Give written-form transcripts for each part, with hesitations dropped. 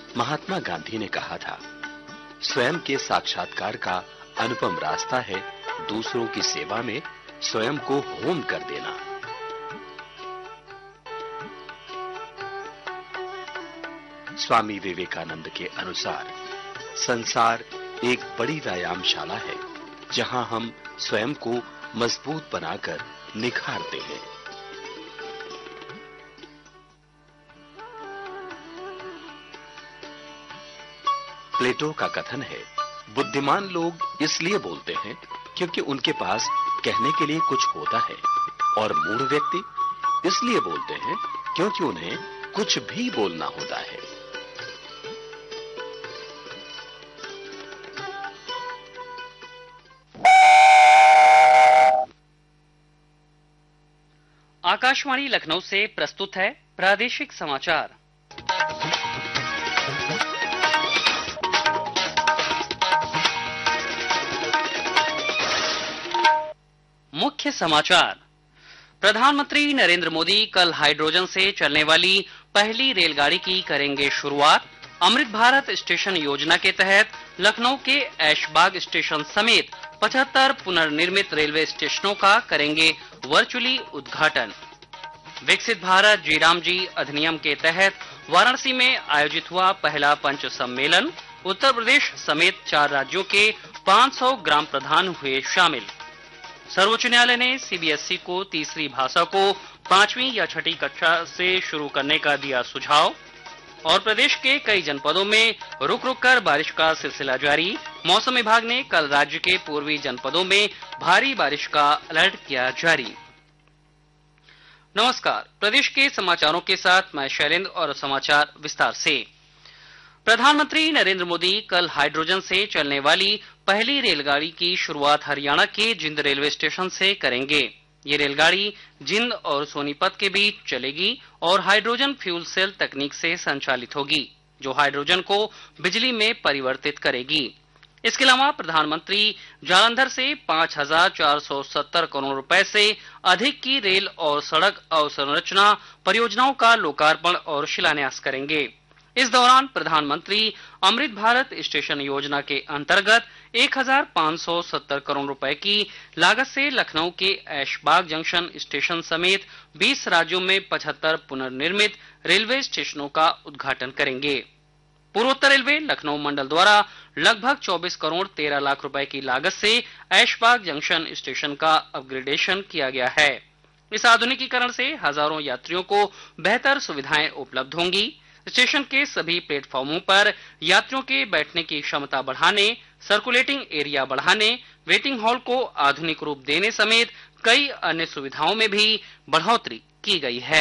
महात्मा गांधी ने कहा था, स्वयं के साक्षात्कार का अनुपम रास्ता है दूसरों की सेवा में स्वयं को होम कर देना। स्वामी विवेकानंद के अनुसार संसार एक बड़ी व्यायामशाला है जहां हम स्वयं को मजबूत बनाकर निखारते हैं। प्लेटो का कथन है, बुद्धिमान लोग इसलिए बोलते हैं क्योंकि उनके पास कहने के लिए कुछ होता है, और मूढ़ व्यक्ति इसलिए बोलते हैं क्योंकि उन्हें कुछ भी बोलना होता है। आकाशवाणी लखनऊ से प्रस्तुत है प्रादेशिक समाचार। मुख्य समाचार। प्रधानमंत्री नरेंद्र मोदी कल हाइड्रोजन से चलने वाली पहली रेलगाड़ी की करेंगे शुरुआत। अमृत भारत स्टेशन योजना के तहत लखनऊ के ऐशबाग स्टेशन समेत 75 पुनर्निर्मित रेलवे स्टेशनों का करेंगे वर्चुअली उद्घाटन। विकसित भारत जीराम जी अधिनियम के तहत वाराणसी में आयोजित हुआ पहला पंच सम्मेलन। उत्तर प्रदेश समेत 4 राज्यों के 500 ग्राम प्रधान हुए शामिल। सर्वोच्च न्यायालय ने सीबीएसई को तीसरी भाषा को 5वीं या 6ठी कक्षा से शुरू करने का दिया सुझाव। और प्रदेश के कई जनपदों में रुक रुक कर बारिश का सिलसिला जारी। मौसम विभाग ने कल राज्य के पूर्वी जनपदों में भारी बारिश का अलर्ट किया जारी। नमस्कार, प्रदेश के समाचारों के साथ मैं शैलेंद्र और समाचार विस्तार से। प्रधानमंत्री नरेंद्र मोदी कल हाइड्रोजन से चलने वाली पहली रेलगाड़ी की शुरुआत हरियाणा के जिंद रेलवे स्टेशन से करेंगे। ये रेलगाड़ी जिंद और सोनीपत के बीच चलेगी और हाइड्रोजन फ्यूल सेल तकनीक से संचालित होगी, जो हाइड्रोजन को बिजली में परिवर्तित करेगी। इसके अलावा प्रधानमंत्री जालंधर से 5,470 करोड़ रुपए से अधिक की रेल और सड़क अवसंरचना परियोजनाओं का लोकार्पण और शिलान्यास करेंगे। इस दौरान प्रधानमंत्री अमृत भारत स्टेशन योजना के अंतर्गत 1,570 करोड़ रुपए की लागत से लखनऊ के ऐशबाग जंक्शन स्टेशन समेत 20 राज्यों में 75 पुनर्निर्मित रेलवे स्टेशनों का उद्घाटन करेंगे। पूर्वोत्तर रेलवे लखनऊ मंडल द्वारा लगभग 24 करोड़ 13 लाख रुपए की लागत से ऐशबाग जंक्शन स्टेशन का अपग्रेडेशन किया गया है। इस आधुनिकीकरण से हजारों यात्रियों को बेहतर सुविधाएं उपलब्ध होंगी। स्टेशन के सभी प्लेटफॉर्मों पर यात्रियों के बैठने की क्षमता बढ़ाने, सर्कुलेटिंग एरिया बढ़ाने, वेटिंग हॉल को आधुनिक रूप देने समेत कई अन्य सुविधाओं में भी बढ़ोतरी की गई है।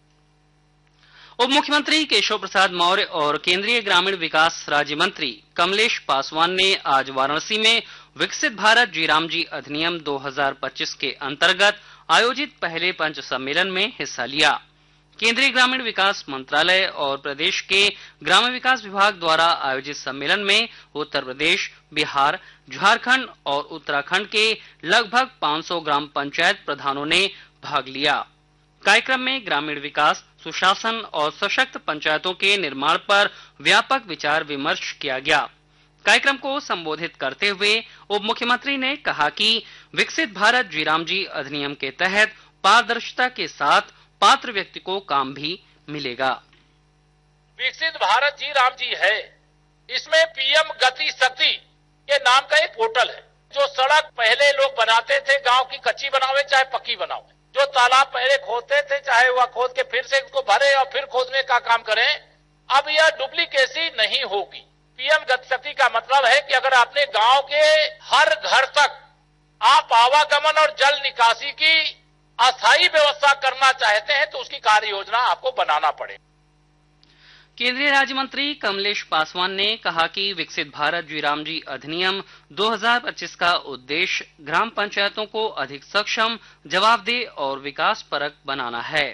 उप मुख्यमंत्री केशव प्रसाद मौर्य और केंद्रीय ग्रामीण विकास राज्य मंत्री कमलेश पासवान ने आज वाराणसी में विकसित भारत जीराम जी अधिनियम 2025 के अंतर्गत आयोजित पहले पंच सम्मेलन में हिस्सा लिया। केंद्रीय ग्रामीण विकास मंत्रालय और प्रदेश के ग्रामीण विकास विभाग द्वारा आयोजित सम्मेलन में उत्तर प्रदेश, बिहार, झारखंड और उत्तराखंड के लगभग 500 ग्राम पंचायत प्रधानों ने भाग लिया। कार्यक्रम में ग्रामीण विकास, सुशासन और सशक्त पंचायतों के निर्माण पर व्यापक विचार विमर्श किया गया। कार्यक्रम को संबोधित करते हुए उप मुख्यमंत्री ने कहा कि विकसित भारत जीराम जी अधिनियम के तहत पारदर्शिता के साथ पात्र व्यक्ति को काम भी मिलेगा। विकसित भारत जी राम जी है, इसमें पीएम गति शक्ति के नाम का एक पोर्टल है। जो सड़क पहले लोग बनाते थे, गांव की कच्ची बनावे चाहे पक्की बनावे, जो तालाब पहले खोदते थे चाहे वह खोद के फिर से उसको भरे और फिर खोदने का काम करें, अब यह डुप्लीकेसी नहीं होगी। पीएम गति शक्ति का मतलब है कि अगर आपने गांव के हर घर तक आप आवागमन और जल निकासी की अस्थायी व्यवस्था करना चाहते हैं तो उसकी कार्य योजना आपको बनाना पड़ेगा। केंद्रीय राज्य मंत्री कमलेश पासवान ने कहा कि विकसित भारत जीराम जी अधिनियम 2025 का उद्देश्य ग्राम पंचायतों को अधिक सक्षम, जवाबदेह और विकास परक बनाना है।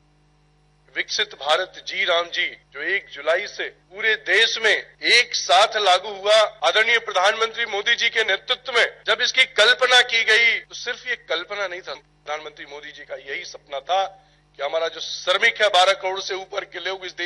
विकसित भारत जी राम जी जो 1 जुलाई से पूरे देश में एक साथ लागू हुआ, आदरणीय प्रधानमंत्री मोदी जी के नेतृत्व में जब इसकी कल्पना की गई तो सिर्फ ये कल्पना नहीं था, प्रधानमंत्री मोदी जी का यही सपना था कि हमारा जो श्रमिक है 12 करोड़ से ऊपर के लोग इस